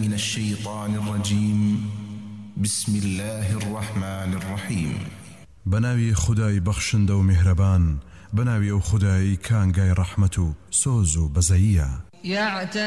من الشيطان الرجيم. بسم الله الرحمن الرحيم. بناوي خداي بخشند ومهربان، بناوي او خداي كانغاي رحمتو سوزو بزايا.